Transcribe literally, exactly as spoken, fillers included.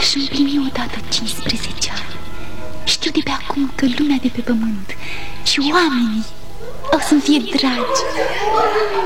aș împlini odată cincisprezece ani. Știu de pe acum că lumea de pe pământ și oamenii o să-mi fie dragi.